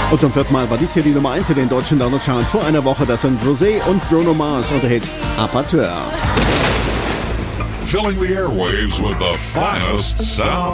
Und zum vierten Mal war dies hier die Nummer 1 in den deutschen Download-Charts. Vor einer Woche, das sind Rosé und Bruno Mars und der Hit Apateur. Filling the airwaves with the finest sound